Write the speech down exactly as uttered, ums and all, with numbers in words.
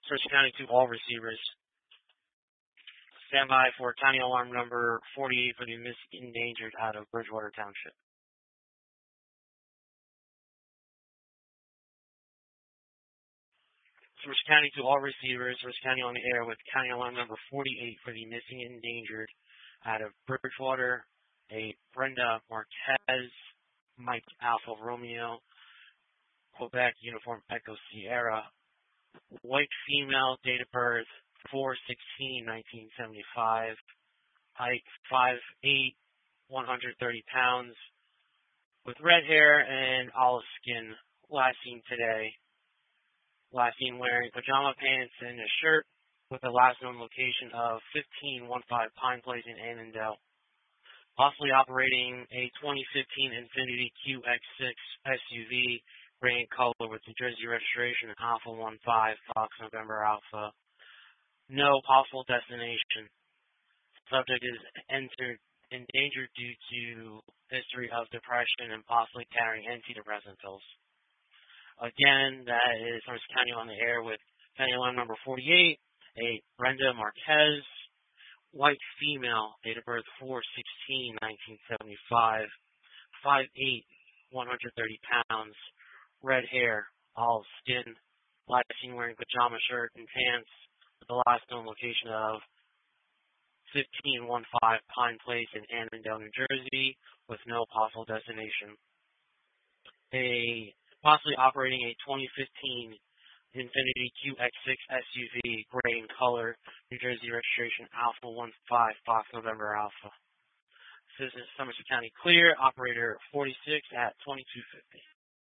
Somerset County to all receivers. Stand by for county alarm number forty-eight for the missing endangered out of Bridgewater Township. Somerset County to all receivers. Somerset County on the air with county alarm number forty-eight for the missing endangered out of Bridgewater. A Brenda Marquez, Mike Alpha Romeo, Quebec Uniform Echo Sierra. White female, date of birth four sixteen nineteen seventy-five. Height five eight, one hundred thirty pounds. With red hair and olive skin. Last seen today. Last seen wearing pajama pants and a shirt with the last known location of fifteen fifteen Pine Place in Annandale. Possibly operating a twenty fifteen Infiniti Q X six S U V, gray in color with New Jersey registration, Alpha one five, Fox November Alpha. No possible destination. Subject is entered endangered due to history of depression and possibly carrying antidepressant pills. Again, that is Somerset County on the air with county alarm number forty-eight, a Brenda Marquez, white female, date of birth four sixteen nineteen seventy-five, five eight, one hundred thirty pounds, red hair, olive skin, last seen wearing pajama shirt and pants with the last known location of fifteen fifteen Pine Place in Annandale, New Jersey, with no possible destination. A possibly operating a twenty fifteen Infiniti Q X six S U V, gray in color, New Jersey registration, Alpha one five, Fox November Alpha. Citizen Somerset County clear, operator forty-six at twenty-two fifty.